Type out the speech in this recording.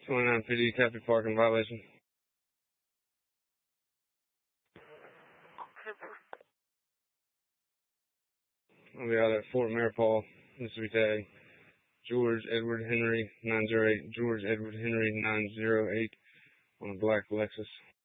29 PD, traffic parking violation. I'll be out at Fort Mary-Paul, Mississippi tag. George Edward Henry 908, George Edward Henry 908 on a black Lexus.